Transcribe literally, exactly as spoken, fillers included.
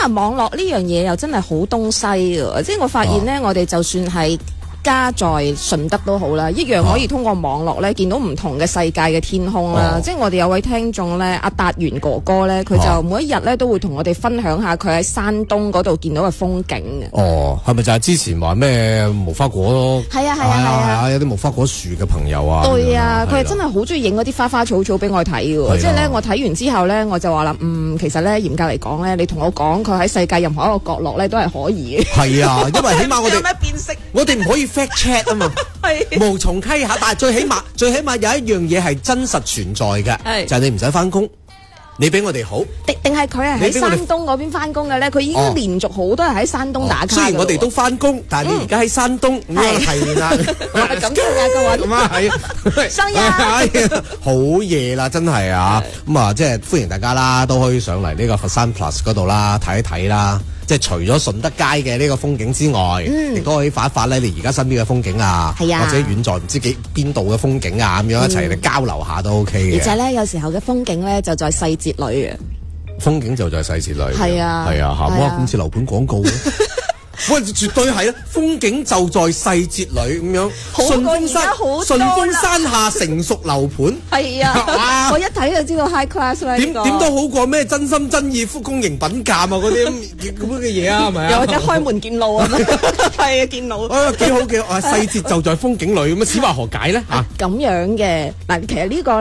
啊，網絡呢樣嘢又真係好東西㗎，即係我發現呢， 啊、 我哋就算係家在順德都好啦，一樣可以通過網絡咧見到唔同嘅世界嘅天空啦。 哦、 即係我哋有位聽眾咧，阿達元哥哥咧，佢就每一日咧都會同我哋分享下佢喺山東嗰度見到嘅風景嘅。 哦，係咪就係之前話咩無花果咯？ 係啊係啊係啊， 有啲無花果樹嘅朋友啊。 對啊，佢係真係好中意影嗰啲花花草草俾我睇嘅。即係咧，我睇完之後咧，我就話啦，嗯，其實咧嚴格嚟講咧，你同我講佢喺世界任何一個角落咧都係可以嘅。係啊，因為起碼我哋有咩辨識？ 我哋唔可以 fact check 啊嘛，無從稽考，但係最起碼最起碼有一樣嘢係真實存在嘅，就係你唔使翻工，你比我哋好。定定係佢係喺山東嗰邊翻工嘅咧？佢已經連續好多日喺山東打卡。雖然我哋都翻工，但係你而家喺山東，咁樣係啦。 咁樣啊，各位。咁啊係。生日。 好夜啦，真係啊！咁啊，即係歡迎大家啦，都可以上嚟呢個佛山 Plus 嗰度啦，睇一睇啦。即係除咗順德街嘅呢個風景之外，亦都、嗯、可以發一發咧你而家身邊嘅風景啊，或者遠在唔知幾邊度嘅風景啊，咁樣一齊嚟交流下都 OK 嘅。而且咧，有時候嘅風景咧就在細節裏嘅。風景就在細節裏。係啊，係啊，嚇！哇，咁似樓盤廣告。喂，絕對係啊！風景就在細節裏咁樣。順風山，順風山下成熟樓盤。係啊，我一睇就知道 high class 啦。點點都好過咩真心真意、公營品鑑啊嗰啲咁樣嘅嘢啊，係咪啊？又或者開門見路啊？係啊，見路。啊，幾好幾好啊！細節就在風景裏咁啊，此話何解咧？嚇咁樣嘅嗱，其實呢個。